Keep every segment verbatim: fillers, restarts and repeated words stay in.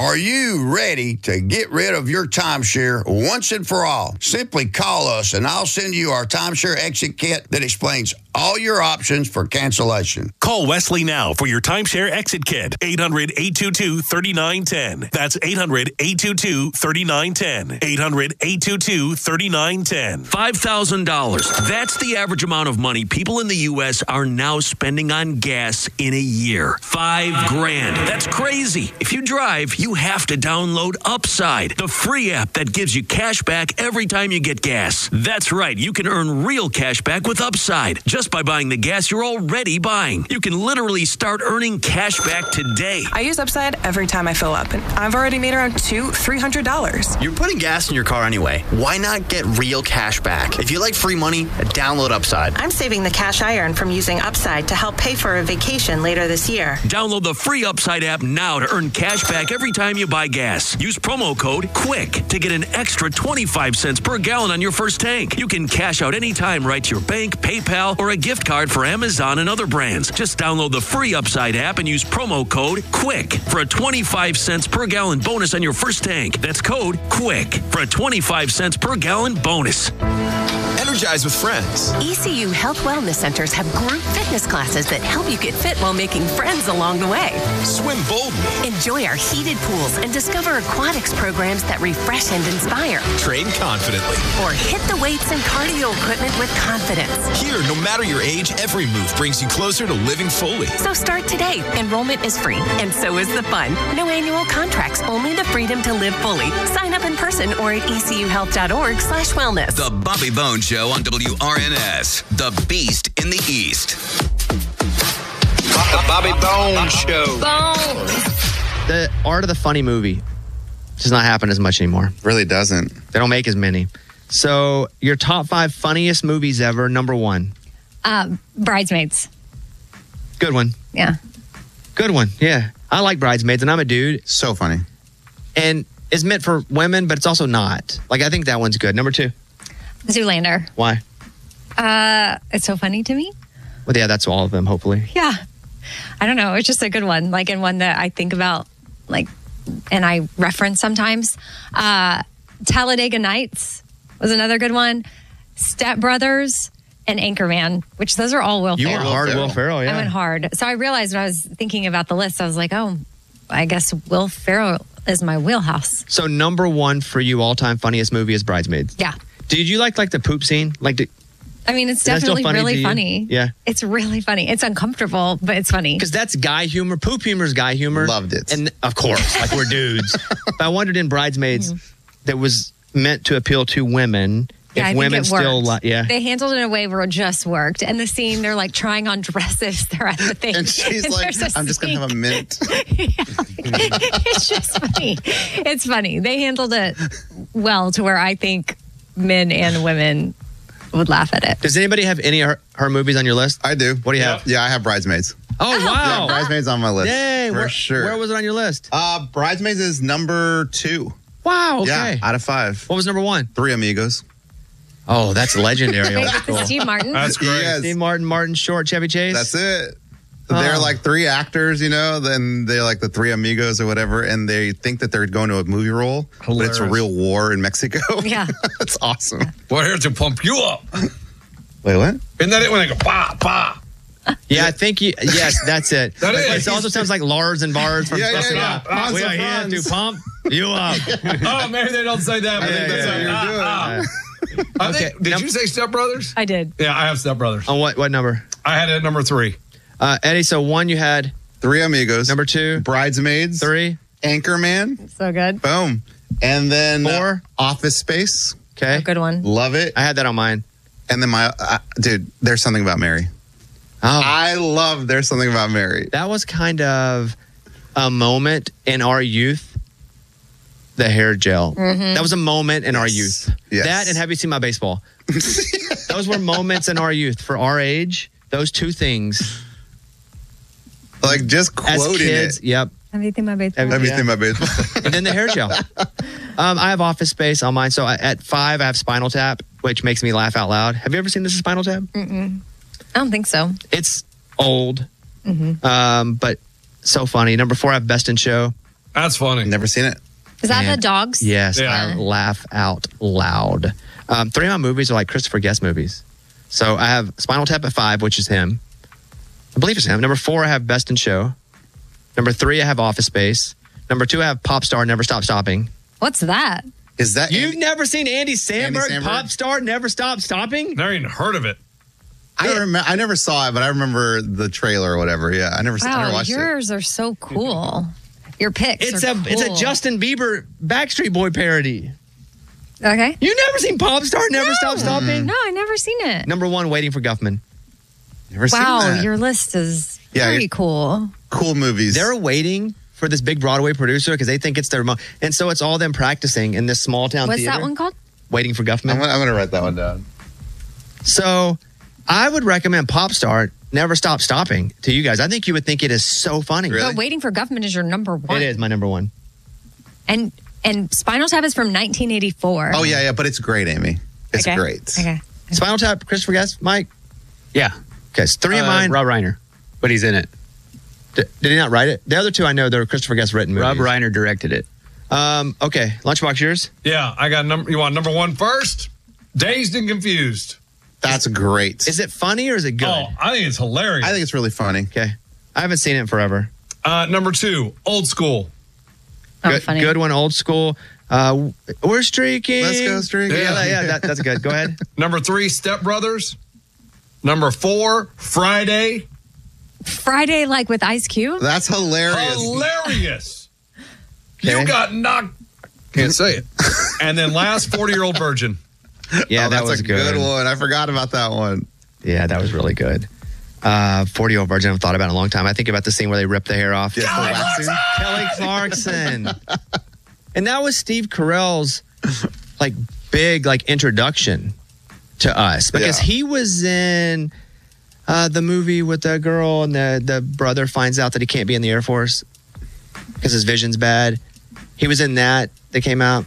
Are you ready to get rid of your timeshare once and for all? Simply call us and I'll send you our timeshare exit kit that explains all your options for cancellation. Call Wesley now for your timeshare exit kit. eight hundred, eight two two, three nine one zero. That's eight hundred, eight two two, three nine one zero. eight hundred, eight two two, three nine one zero. five thousand dollars. That's the average amount of money people in the U S are now spending on gas in a year. Five grand. That's crazy. If you drive, you have to download Upside, the free app that gives you cash back every time you get gas. That's right. You can earn real cash back with Upside just by buying the gas you're already buying. You can literally start earning cash back today. I use Upside every time I fill up, and I've already made around two, three hundred dollars. You're putting gas in your car anyway. Why not get real cash back? If you like free money, download Upside. I'm saving the cash I earn from using Upside to help pay for a vacation later this year. Download the free Upside app now to earn cash back every time you buy gas. Use promo code QUICK to get an extra twenty-five cents per gallon on your first tank. You can cash out anytime right to your bank, PayPal, or a gift card for Amazon and other brands. Just download the free Upside app and use promo code QUICK for a twenty-five cents per gallon bonus on your first tank. That's code QUICK for a twenty-five cents per gallon bonus. Energize with friends. E C U Health Wellness Centers have group fitness classes that help you get fit while making friends along the way. Swim boldly. Enjoy our heated pools and discover aquatics programs that refresh and inspire. Train confidently. Or hit the weights and cardio equipment with confidence. Here, no matter your age, every move brings you closer to living fully. So start today. Enrollment is free, and so is the fun. No annual contracts, only the freedom to live fully. Sign up in person or at ecuhealth.org slash wellness. The Bobby Bones Show on W R N S, the Beast in the East. The Bobby Bones Show. Bones. The Art of the Funny movie does not happen as much anymore. Really doesn't. They don't make as many. So your top five funniest movies ever, number one. Um, Bridesmaids. Good one. Yeah. Good one. Yeah. I like Bridesmaids, and I'm a dude. So funny. And it's meant for women, but it's also not. Like, I think that one's good. Number two. Zoolander. Why? Uh, it's so funny to me. Well, yeah, that's all of them, hopefully. Yeah. I don't know. It's just a good one. Like, and one that I think about, like, and I reference sometimes. Uh, Talladega Nights was another good one. Step Brothers and Anchorman, which those are all Will you Ferrell. You went hard, Will Ferrell, yeah. I went hard. So I realized when I was thinking about the list, I was like, oh, I guess Will Ferrell is my wheelhouse. So number one for you all-time funniest movie is Bridesmaids. Yeah. Did you like like the poop scene? Like, did, I mean, it's definitely funny really funny. Yeah. It's really funny. It's uncomfortable, but it's funny. Because that's guy humor. Poop humor is guy humor. Loved it. And of course, like we're dudes. But I wondered in Bridesmaids mm-hmm. that was meant to appeal to women. Yeah, if I women think it still worked. Li- yeah. They handled it in a way where it just worked. And the scene, they're like trying on dresses. They're at the thing. And she's and like, I'm just going to have a mint. It's just funny. It's funny. They handled it well to where I think men and women would laugh at it. Does anybody have any of her, her movies on your list? I do. What do you yeah. have? Yeah, I have Bridesmaids. Oh, wow. Yeah, Bridesmaids on my list. Dang, for where, sure. Where was it on your list? Uh, Bridesmaids is number two. Wow, okay. Yeah, out of five. What was number one? Three Amigos. Oh, that's legendary. Wait, with the Steve Martin? That's great. Yes. Steve Martin, Martin Short, Chevy Chase. That's it. Oh. They're like three actors, you know, then they're like the three amigos or whatever, and they think that they're going to a movie role, Hilarious. But it's a real war in Mexico. Yeah. It's awesome. We're here to pump you up. Wait, what? Isn't that it when they go, bah, bah? Yeah, I think you, yes, that's it. That is. It also sounds like Lars and Bars from Yeah, yeah, Stuff It yeah. Up. Hans We are and here Franz. to pump you up. Oh, maybe they don't say that. But I they think that's say, what you're ah, doing. ah. I Okay, think, did num- you say Step Brothers? I did. Yeah, I have Step Brothers. On what, what number? I had it at number three. Uh, Eddie, so one you had. Three Amigos. Number two. Bridesmaids. Three. Anchorman. So good. Boom. And then Four. Uh, Office Space. Okay. A good one. Love it. I had that on mine. And then my, uh, dude, There's Something About Mary. Oh. I love There's Something About Mary. That was kind of a moment in our youth. The hair gel. Mm-hmm. That was a moment in Yes. our youth. Yes. That and Have You Seen My Baseball? Those were moments in our youth. For our age, those two things. Like just As quoting kids, it. yep. Everything my baseball. Every- Everything Yeah. about baseball. And then the hair gel. Um, I have Office Space on mine. So I, at five, I have Spinal Tap, which makes me laugh out loud. Have you ever seen this Spinal Tap? Mm-mm. I don't think so. It's old, Mm-hmm. um, but so funny. Number four, I have Best in Show. That's funny. Never seen it. Is that Man. the dogs? Yes, Yeah. I laugh out loud. Um, three of my movies are like Christopher Guest movies. So I have Spinal Tap at five, which is him. I believe it's him. Number four, I have Best in Show. Number three, I have Office Space. Number two, I have Pop Star, Never Stop Stopping. What's that? Is that You've never seen Andy Samberg, Andy Samberg? Pop Star, Never Stop Stopping? Never even heard of it. I, don't remember, I never saw it, but I remember the trailer or whatever. Yeah, I never, I never Wow, watched it. yours are so cool. Your picks It's are a it's a cool. Justin Bieber Backstreet Boy parody. Okay. You never seen Pop Star, Never No. Stop Stopping? No, I never seen it. Number one, Waiting for Guffman. Never seen Wow, that. your list is Yeah, very you're- cool. Cool movies. They're waiting for this big Broadway producer because they think it's their mo- and so it's all them practicing in this small town What's theater. that one called? Waiting for Guffman. I'm, gonna- I'm going to write that one down. So I would recommend Pop Star, Never Stop Stopping to you guys. I think you would think it is so funny. But Waiting for Guffman is your number one. It is my number one. And and Spinal Tap is from nineteen eighty-four. Oh, yeah, yeah, but it's great, Amy. It's Okay. great. Okay. Spinal Tap, Christopher Guest, Mike. Yeah. Okay, so three of Uh, mine. Rob Reiner, but he's in it. D- did he not write it? The other two I know they're Christopher Guest written movies. Rob Reiner directed it. Um, okay, Lunchbox, yours? Yeah, I got number. You want number one first? Dazed and Confused. That's great. Is it funny or is it good? Oh, I think it's hilarious. I think it's really funny. Okay. I haven't seen it in forever. Uh, number two, Old School. Oh, good, funny. good one, old school. Uh, we're streaking. Let's go streaking. Yeah, Yeah. yeah, that, that's good. Go ahead. Number three, Step Brothers. Number four, Friday. Friday, like with Ice Cube. That's hilarious. Hilarious. Okay. You got knocked. Can't say it. And then last, forty-year-old virgin. Yeah, Oh, that that's was a good. good. one. I forgot about that one. Yeah, that was really good. Uh, forty-year-old virgin. I've thought about it in a long time. I think about the scene where they rip the hair off. Yeah, the waxing. Kelly Clarkson. And that was Steve Carell's like big like introduction to us because Yeah. he was in uh, the movie with the girl and the the brother finds out that he can't be in the Air Force because his vision's bad. He was in that. That came out.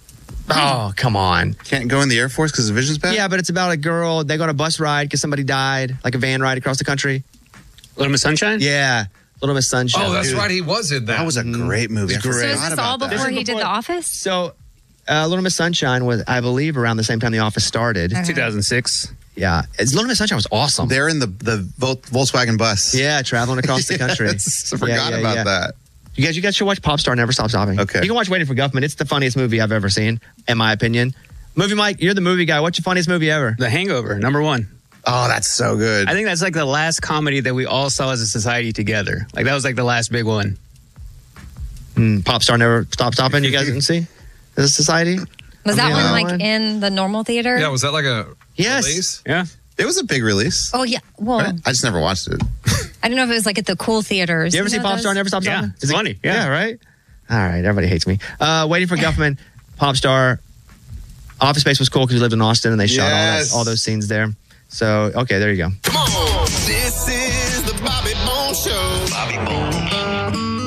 Oh, come on. Can't go in the Air Force because the vision's bad? Yeah, but it's about a girl. They go on a bus ride because somebody died, like a van ride across the country. Little Miss Sunshine? Yeah, Little Miss Sunshine. Oh, that's Dude. right. He was in that. That was a great movie. I It's great. So is forgot this all about that. before This is he did before- The Office? So, uh, Little Miss Sunshine was, I believe, around the same time The Office started. Okay. two thousand six. Yeah, it's, Little Miss Sunshine was awesome. They're in the, the Vol- Volkswagen bus. Yeah, traveling across the country. Yes, I Yeah, forgot yeah, about yeah. that. You guys, you guys should watch Pop Star Never Stop Stopping. Okay. You can watch Waiting for Guffman. It's the funniest movie I've ever seen, in my opinion. Movie Mike, you're the movie guy. What's your funniest movie ever? The Hangover, number one. Oh, that's so good. I think that's like the last comedy that we all saw as a society together. Like that was like the last big one. Mm, Pop Star Never Stop Stopping. You guys didn't see? As a society? Was that Yeah. one like One. in the normal theater? Yeah, was that like a Yes. release? Yeah. It was a big release. Oh yeah. Well, I just never watched it. I don't know if it was like at the cool theaters. You ever see know Pop those? Star Never Stop Yeah, Stopping? it's funny. Yeah. Yeah, right? All right, everybody hates me. Uh, Waiting for Guffman, Pop Star. Office Space was cool because we lived in Austin and they shot all, that, Yes. all those scenes there. So, okay, there you go. Come on. This is the Bobby Bones Show. Bobby Bones